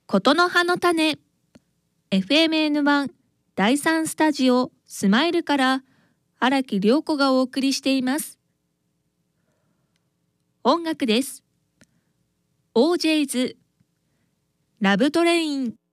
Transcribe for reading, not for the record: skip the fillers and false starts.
ことの葉の種 FMN1 第3スタジオスマイルから荒木涼子がお送りしています。音楽です。オージェイズラブトレイン。